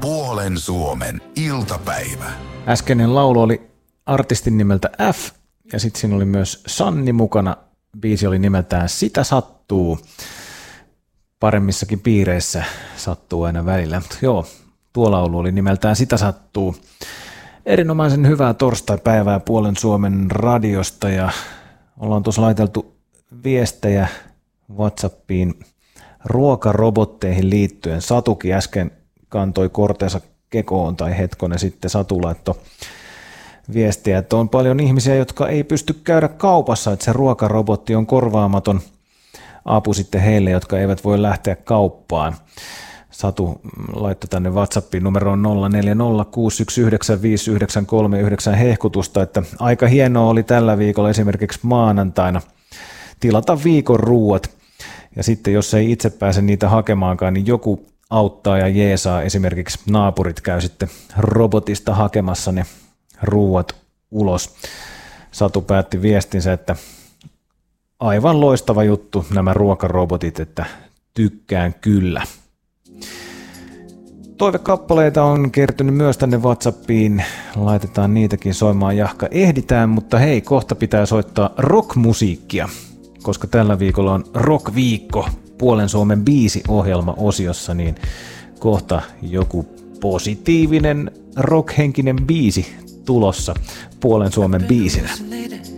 Puolen Suomen iltapäivä. Äskeinen laulu oli artistin nimeltä F, ja sitten siinä oli myös Sanni mukana. Biisi oli nimeltään Sitä sattuu. Paremmissakin piireissä sattuu aina välillä. Mutta joo, tuo laulu oli nimeltään Sitä sattuu. Erinomaisen hyvää torstaipäivää Puolen Suomen radiosta, ja ollaan tuossa laiteltu viestejä WhatsAppiin ruokarobotteihin liittyen. Satukin äsken kantoi kortensa kekoon, tai hetkonen sitten Satu laittoi viestiä, että on paljon ihmisiä, jotka ei pysty käydä kaupassa, että se ruokarobotti on korvaamaton apu sitten heille, jotka eivät voi lähteä kauppaan. Satu laittoi tänne WhatsAppiin numeroon 0406195939 hehkutusta, että aika hienoa oli tällä viikolla esimerkiksi maanantaina tilata viikon ruuat, ja sitten jos ei itse pääse niitä hakemaankaan, niin joku auttaa ja jeesaa, esimerkiksi naapurit käy sitten robotista hakemassa ne ruuat ulos. Satu päätti viestinsä, että aivan loistava juttu nämä ruokarobotit, että tykkään kyllä. Toivekappaleita on kertynyt myös tänne WhatsAppiin, laitetaan niitäkin soimaan jahka ehditään, mutta hei, kohta pitää soittaa rockmusiikkia, koska tällä viikolla on rockviikko Puolen Suomen biisiohjelma-osiossa, niin kohta joku positiivinen rockhenkinen biisi tulossa Puolen Suomen biisinä.